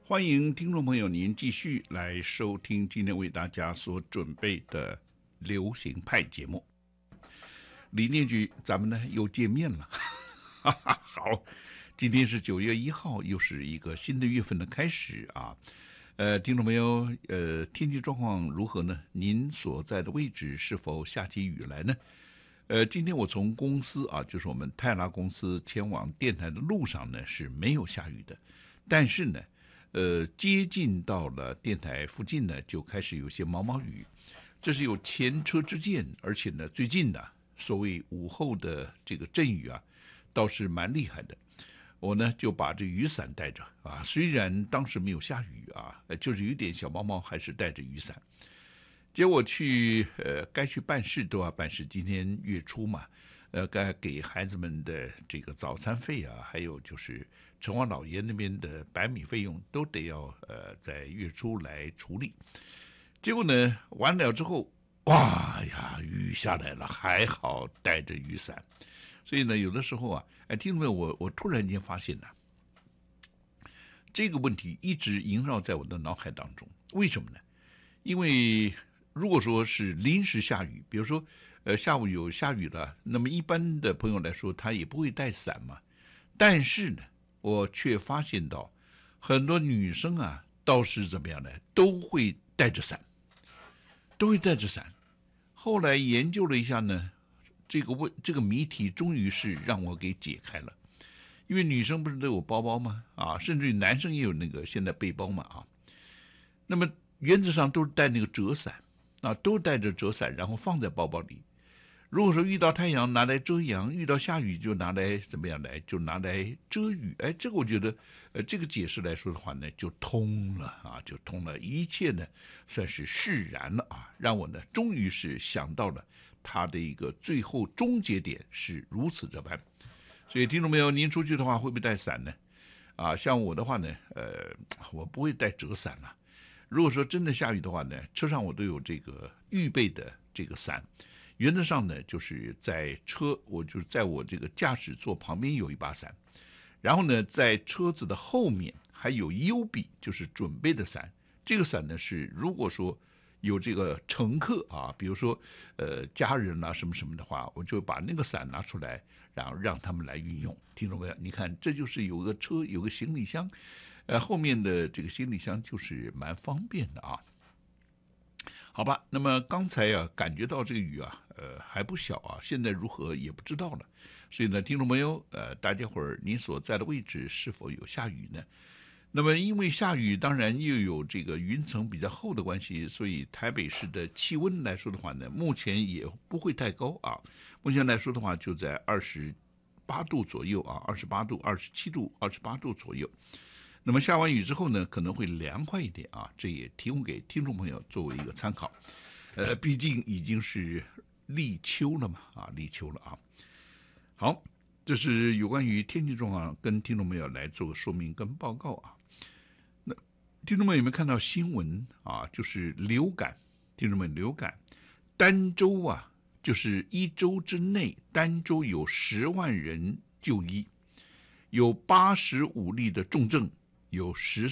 欢迎听众朋友您继续来收听今天为大家所准备的流行派节目。李念举，咱们呢又见面了，好，今天是9月1号，又是一个新的月份的开始啊。听众朋友，天气状况如何呢？您所在的位置是否下起雨来呢？今天我从公司啊，就是我们泰拉公司前往电台的路上呢是没有下雨的，但是呢，接近到了电台附近呢，就开始有些毛毛雨，这是有前车之鉴，而且呢，最近呢，所谓午后的这个阵雨啊，倒是蛮厉害的。我呢就把这雨伞带着啊，虽然当时没有下雨啊，就是有点小毛毛，还是带着雨伞。结果该去办事都要办事，今天月初嘛，该给孩子们的这个早餐费啊，还有就是城隍老爷那边的白米费用，都得要在月初来处理。结果呢，完了之后，哇呀，雨下来了，还好带着雨伞。所以呢，有的时候啊，听众朋友，我突然间发现呢，这个问题一直萦绕在我的脑海当中。为什么呢？因为如果说是临时下雨，比如说下午有下雨了，那么一般的朋友来说，他也不会带伞嘛。但是呢，我却发现到很多女生啊，倒是怎么样呢？都会带着伞，都会带着伞。后来研究了一下呢，这个谜题终于是让我给解开了。因为女生不是都有包包吗？啊，甚至于男生也有那个现在背包嘛啊。那么原则上都是带那个折伞啊，都带着折伞，然后放在包包里。如果说遇到太阳拿来遮阳，遇到下雨就拿来怎么样来，就拿来遮雨。哎，这个我觉得，这个解释来说的话呢，就通了啊，就通了，一切呢算是释然了啊，让我呢终于是想到了它的一个最后终结点是如此这般。所以听众朋友，您出去的话会不会带伞呢？啊，像我的话呢，我不会带折伞了。如果说真的下雨的话呢，车上我都有这个预备的这个伞。原则上呢，就是我就是在我这个驾驶座旁边有一把伞，然后呢，在车子的后面还有优比，就是准备的伞。这个伞呢是如果说有这个乘客啊，比如说家人啊什么什么的话，我就把那个伞拿出来，然后让他们来运用。听众朋友，你看这就是有个车有个行李箱，后面的这个行李箱就是蛮方便的啊。好吧，那么刚才啊感觉到这个雨啊，还不小啊，现在如何也不知道了。所以呢，听众朋友，大家伙儿您所在的位置是否有下雨呢？那么因为下雨，当然又有这个云层比较厚的关系，所以台北市的气温来说的话呢，目前也不会太高啊。目前来说的话，就在28度左右啊，28度、27度、28度左右。那么下完雨之后呢，可能会凉快一点啊，这也提供给听众朋友作为一个参考。毕竟已经是立秋了嘛，啊，立秋了啊。好，这是有关于天气状况，跟听众朋友来做个说明跟报告啊。那听众们有没有看到新闻啊？就是流感，听众们流感，单周啊，就是1周之内，单周有10万人就医，有85例的重症，有